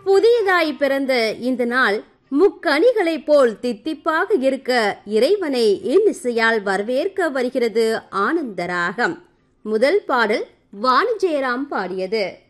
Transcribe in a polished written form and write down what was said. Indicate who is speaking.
Speaker 1: புதியதாய் பிறந்த இந்த நாள் முக்கணிகளைப் போல் தித்திப்பாக இருக்க இறைவனை இன்னிசையால் வரவேற்க வருகிறது ஆனந்தராகம். முதல் பாடல் வாணி ஜெயராம் பாடியது.